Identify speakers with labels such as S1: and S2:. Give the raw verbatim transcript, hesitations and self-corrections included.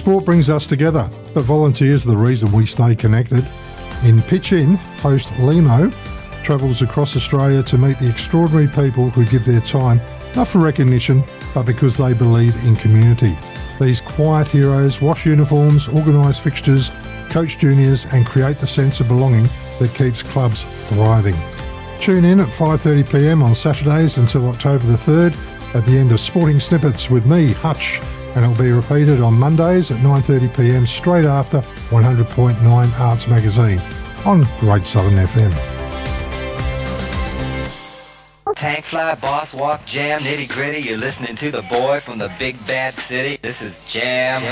S1: Sport brings us together, but volunteers are the reason we stay connected. In Pitch In, host Limo travels across Australia to meet the extraordinary people who give their time, not for recognition, but because they believe in community. These quiet heroes wash uniforms, organise fixtures, coach juniors and create the sense of belonging that keeps clubs thriving. Tune in at five thirty p m on Saturdays until October the third at the end of Sporting Snippets with me, Hutch, and it'll be repeated on Mondays at nine thirty p m straight after one hundred point nine Arts Magazine on Great Southern F M.
S2: Tank fly, boss walk, jam, nitty gritty. You're listening to the boy from the big bad city. This is Jam